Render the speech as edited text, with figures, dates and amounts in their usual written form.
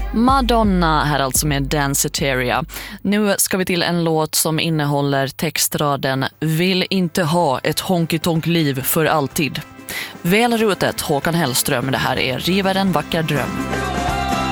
Madonna här alltså med Danceteria. Nu ska vi till en låt som innehåller textraden "Vill inte ha ett honky-tonk-liv för alltid". Väl rutet Håkan Hellström, det här är Riva en vacker dröm.